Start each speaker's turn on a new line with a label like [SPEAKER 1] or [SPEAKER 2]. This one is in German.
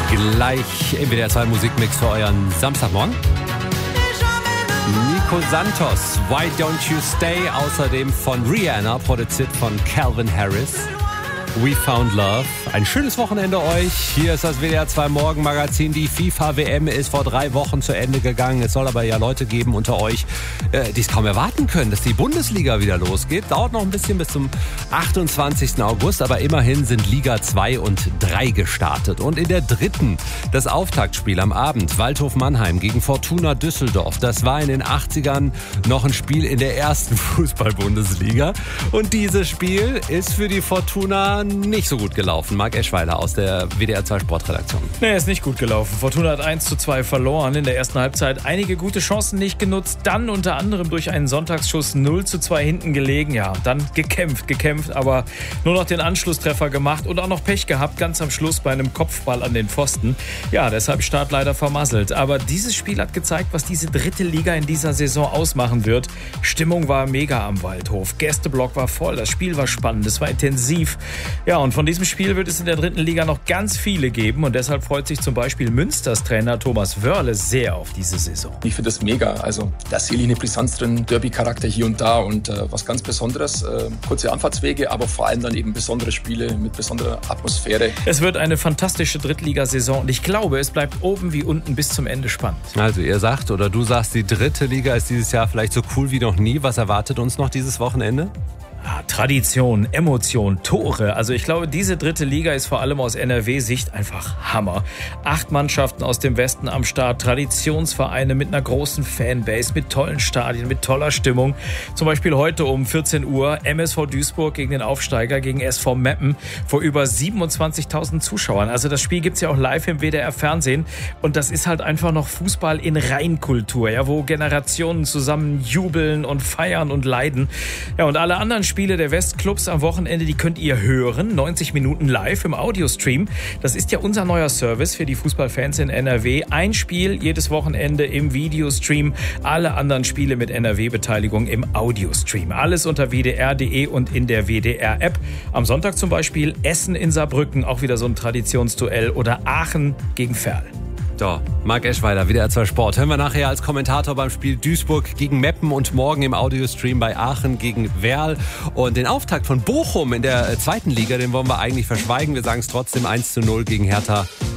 [SPEAKER 1] Gleich im WDR 2 Musikmix für euren Samstagmorgen. Nico Santos, Why Don't You Stay? Außerdem von Rihanna, produziert von Calvin Harris. We Found Love. Ein schönes Wochenende euch. Hier ist das WDR 2 Morgenmagazin. Die FIFA-WM ist vor 3 Wochen zu Ende gegangen. Es soll aber ja Leute geben unter euch, die es kaum erwarten können, dass die Bundesliga wieder losgeht. Dauert noch ein bisschen bis zum 28. August, aber immerhin sind Liga 2 und 3 gestartet. Und in der dritten das Auftaktspiel am Abend. Waldhof Mannheim gegen Fortuna Düsseldorf. Das war in den 80ern noch ein Spiel in der ersten Fußball-Bundesliga. Und dieses Spiel ist für die Fortuna nicht so gut gelaufen. Marc Eschweiler aus der WDR 2 Sportredaktion.
[SPEAKER 2] Nee, ist nicht gut gelaufen. Fortuna hat 1:2 verloren in der ersten Halbzeit. Einige gute Chancen nicht genutzt. Dann unter anderem durch einen Sonntagsschuss 0:2 hinten gelegen. Ja, dann gekämpft, aber nur noch den Anschlusstreffer gemacht und auch noch Pech gehabt, ganz am Schluss bei einem Kopfball an den Pfosten. Ja, deshalb Start leider vermasselt. Aber dieses Spiel hat gezeigt, was diese dritte Liga in dieser Saison ausmachen wird. Stimmung war mega am Waldhof. Gästeblock war voll. Das Spiel war spannend. Es war intensiv. Ja, und von diesem Spiel wird es in der dritten Liga noch ganz viele geben und deshalb freut sich zum Beispiel Münsters Trainer Thomas Wörle sehr auf diese Saison.
[SPEAKER 3] Ich finde das mega, also da sehe ich eine Brisanz drin, Derby-Charakter hier und da und was ganz Besonderes, kurze Anfahrtswege, aber vor allem dann eben besondere Spiele mit besonderer Atmosphäre.
[SPEAKER 2] Es wird eine fantastische Drittligasaison und ich glaube, es bleibt oben wie unten bis zum Ende spannend.
[SPEAKER 1] Also ihr sagt oder du sagst, die dritte Liga ist dieses Jahr vielleicht so cool wie noch nie. Was erwartet uns noch dieses Wochenende?
[SPEAKER 2] Tradition, Emotion, Tore. Also ich glaube, diese dritte Liga ist vor allem aus NRW-Sicht einfach Hammer. 8 Mannschaften aus dem Westen am Start, Traditionsvereine mit einer großen Fanbase, mit tollen Stadien, mit toller Stimmung. Zum Beispiel heute um 14 Uhr MSV Duisburg gegen den Aufsteiger, gegen SV Meppen vor über 27.000 Zuschauern. Also das Spiel gibt's ja auch live im WDR-Fernsehen und das ist halt einfach noch Fußball in Reinkultur, ja, wo Generationen zusammen jubeln und feiern und leiden. Ja, und alle anderen Spiele der Westclubs am Wochenende, die könnt ihr hören. 90 Minuten live im Audiostream. Das ist ja unser neuer Service für die Fußballfans in NRW. Ein Spiel jedes Wochenende im Videostream. Alle anderen Spiele mit NRW-Beteiligung im Audiostream. Alles unter wdr.de und in der WDR-App. Am Sonntag zum Beispiel Essen in Saarbrücken, auch wieder so ein Traditionsduell. Oder Aachen gegen Verl.
[SPEAKER 1] So, Marc Eschweiler, WDR 2 Sport. Hören wir nachher als Kommentator beim Spiel Duisburg gegen Meppen und morgen im Audiostream bei Aachen gegen Werl. Und den Auftakt von Bochum in der zweiten Liga, den wollen wir eigentlich verschweigen. Wir sagen es trotzdem 1:0 gegen Hertha